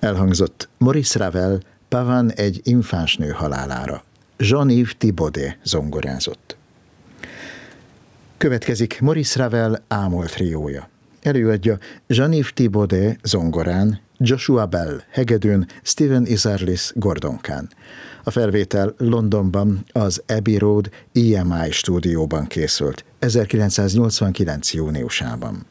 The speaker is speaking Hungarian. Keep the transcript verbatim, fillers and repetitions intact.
Elhangzott Maurice Ravel Pavan egy infáns nő halálára. Jean-Yves Thibaudet zongorázott. Következik Maurice Ravel Ámol triója. Előadja Jean-Yves Thibaudet zongorán, Joshua Bell hegedűn, Steven Isserlis gordonkán. A felvétel Londonban az Abbey Road E M I stúdióban készült ezerkilencszáznyolcvankilenc júniusában.